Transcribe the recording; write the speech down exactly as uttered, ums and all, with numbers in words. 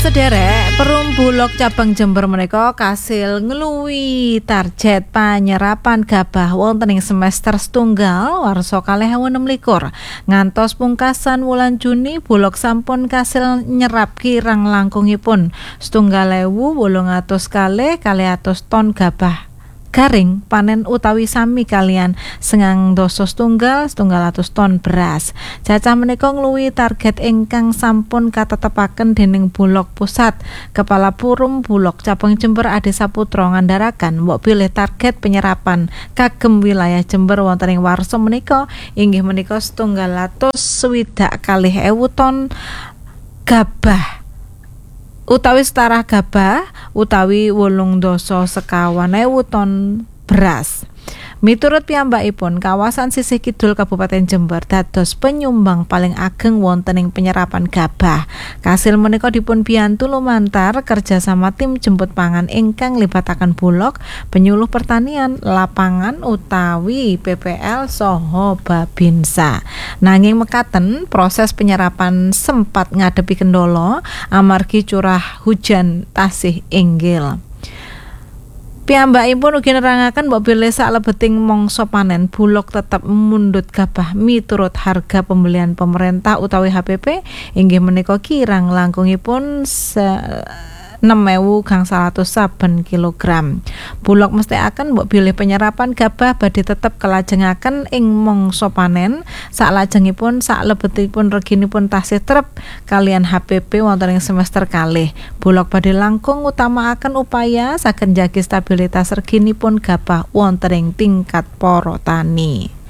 Sederek, Perum Bulog cabang Jember menika kasil ngluwi target panyerapan gabah wonten ing semester setunggal warsa kalih ewu enem likur. Ngantos pungkasan wulan Juni Bulog sampun kasil nyerap kirang langkungipun setunggal ewu wolung atus kalih kalih atus ton gabah garing panen utawi sami kalian sengang doso setunggal setunggal atus ton beras. Cacah menika ngluwi target ingkang sampun katetepaken dening Bulog Pusat. Kepala Perum Bulog cabang Jember Ade Saputra ngandharaken mbok bilih target penyerapan kagem wilayah Jember wonten ing warsa menika inggih menika setunggal atus swidak kalih ewu ton gabah utawi setara gabah utawi wolung dasa sekawan ewu ton beras. Miturut piyambakipun, kawasan sisih kidul Kabupaten Jember dados penyumbang paling ageng wonten ing penyerapan gabah. Kasil menika dipun biyantu lumantar kerjasama tim jemput pangan ingkang nglibataken Bulog, penyuluh pertanian, lapangan utawi P P L saha Babinsa. Nanging mekaten proses penyerapan sempat ngadepi kendala amargi curah hujan tasih inggil. Piyambakipun ugi nerangaken mbok bilih saklebeting mangsa panen Bulog tetep mundhut gabah miturut harga pembelian pemerintah utawi H P P inggih menika kirang langkungipun enam ewu gangsal atus saben kilogram. Bulog mesthekaken mbok bilih penyerapan gabah badhe tetep kelajengaken ing mangsa panen saklajengipun saklebetipun reginipun tasih trep kalian H P P wonten ing semester kalih. Bulog badhe langkung utamakaken upaya saged njagi stabilitas reginipun gabah wonten ing tingkat para tani.